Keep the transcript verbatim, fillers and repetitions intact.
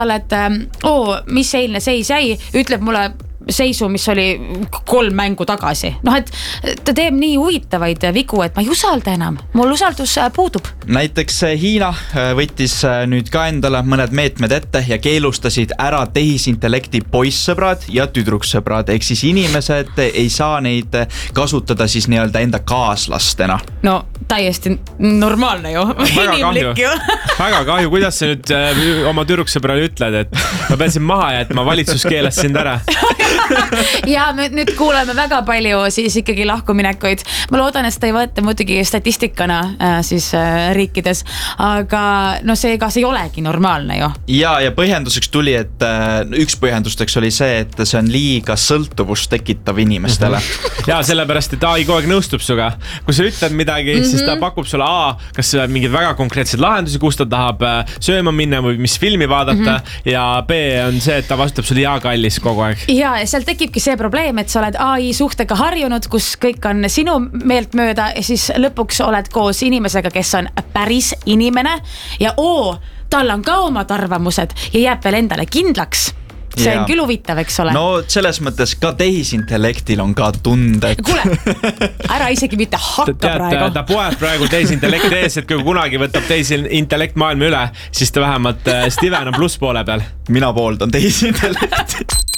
et oo, mis eilne seis jäi, ütleb mulle seisu, mis oli kolm mängu tagasi. Noh, et ta teeb nii huvitavaid vigu, et ma ei usalda enam. Mul usaldus puudub. Näiteks Hiina võttis nüüd ka endale mõned meetmed ette ja keelustasid ära tehisintellekti poissõbrad ja tüdruksõbrad. Ehk siis inimesed ei saa neid kasutada siis nii-öelda enda kaaslastena. No, täiesti normaalne ju. Väga kahju. ju. Väga kahju, kuidas sa nüüd oma tüdruksõbrale ütled, et ma pean siin maha ja et ma valitsus keelas sind ära. ja me nüüd kuuleme väga palju siis ikkagi lahkuminekuid. Ma loodan, et seda ei võeta muidugi statistikana äh, siis äh, riikides, aga no see ega see ei olegi normaalne ju. Ja, ja põhjenduseks tuli, et äh, üks põhjendusteks oli see, et see on liiga sõltuvust tekitav inimestele. ja sellepärast, et A I kogu aeg nõustub suga. Kui sa ütled midagi, mm -hmm. siis ta pakub sulle A, kas mingid väga konkreetsed lahendusi, kus ta tahab sööma minna või mis filmi vaadata mm -hmm. ja B on see, et ta vastutab sulle ja kallis kogu aeg. Ja seal tekibki see probleem, et sa oled A I suhtega harjunud, kus kõik on sinu meelt mööda ja siis lõpuks oled koos inimesega, kes on päris inimene ja oo, tal on ka omad arvamused ja jääb veel endale kindlaks. See on küll huvitav, eks ole. No selles mõttes ka tehisintellektil on ka tunded. Kuule, ära isegi mitte hakka Tead, praegu. Ta poeb praegu tehisintellekt ees, et kui kunagi võtab tehisintellekt maailma üle, siis ta vähemalt Steven on plusspoole peal. Mina pooldan tehisintellekti.